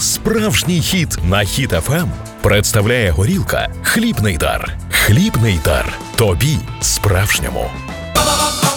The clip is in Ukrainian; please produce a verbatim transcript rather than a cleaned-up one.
Справжній хіт на Хіт еф ем представляє горілка «Хлібний дар». «Хлібний дар» – тобі справжньому.